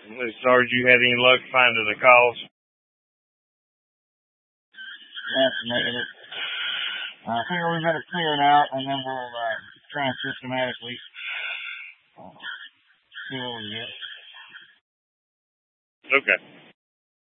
As far as you had any luck finding the cause? That's negative. I figure we better clear it out, and then we'll try and systematically see what we get. Okay.